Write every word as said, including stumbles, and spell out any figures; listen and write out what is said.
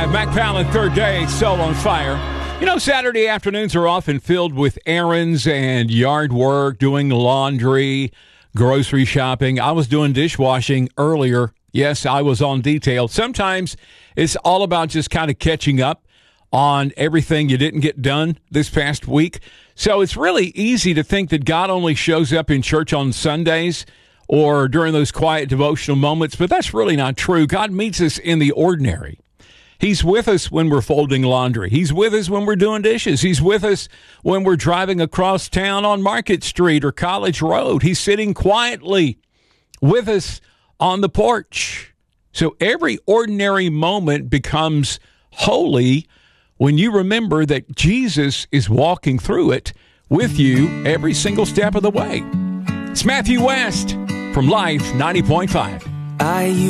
five, Mac Palin, third day, Soul on Fire. You know, Saturday afternoons are often filled with errands and yard work, doing laundry, grocery shopping. I was doing dishwashing earlier. Yes, I was on detail. Sometimes it's all about just kind of catching up on everything you didn't get done this past week. So it's really easy to think that God only shows up in church on Sundays or during those quiet devotional moments, but that's really not true. God meets us in the ordinary. He's with us when we're folding laundry. He's with us when we're doing dishes. He's with us when we're driving across town on Market Street or College Road. He's sitting quietly with us on the porch. So every ordinary moment becomes holy when you remember that Jesus is walking through it with you every single step of the way. It's Matthew West from Life ninety point five. I